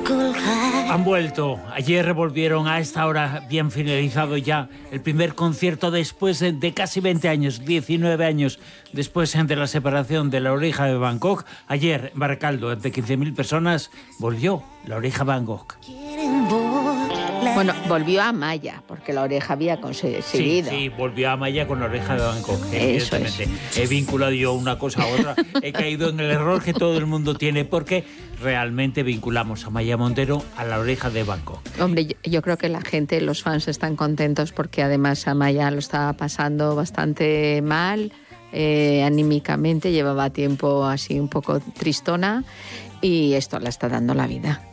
Han vuelto. Ayer volvieron a esta hora, bien finalizado ya el primer concierto después de casi 20 años, 19 años después de la separación de La Oreja de Van Gogh. Ayer en Baracaldo, ante 15.000 personas, volvió La Oreja Van Gogh. Bueno, volvió a Amaya, porque La Oreja había conseguido. Sí, volvió a Amaya con La Oreja de Van Gogh, Eso evidentemente. es. He vinculado yo una cosa a otra, he caído en el error que todo el mundo tiene, porque realmente vinculamos a Amaya Montero a La Oreja de Van Gogh. Hombre, yo creo que la gente, los fans están contentos porque además Amaya lo estaba pasando bastante mal, anímicamente, llevaba tiempo así un poco tristona y esto le está dando la vida.